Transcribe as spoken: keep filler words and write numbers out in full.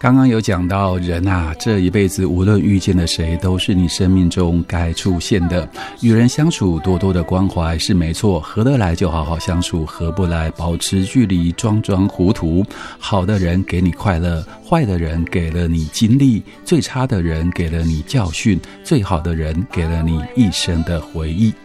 刚刚有讲到人啊，这一辈子无论遇见了谁，都是你生命中该出现的。与人相处多多的关怀是没错，合得来就好好相处，合不来保持距离，装装糊涂。好的人给你快乐，坏的人给了你经历，最差的人给了你教训，最好的人给了你一生的回忆。